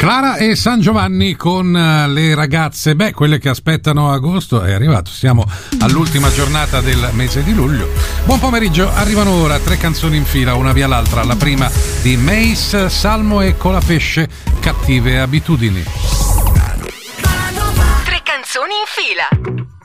Clara e San Giovanni con le ragazze, quelle che aspettano agosto. È arrivato, siamo all'ultima giornata del mese di luglio. Buon pomeriggio, arrivano ora 3 canzoni in fila, una via l'altra. La prima di Mace, Salmo e Colapesce, Cattive abitudini. 3 canzoni in fila.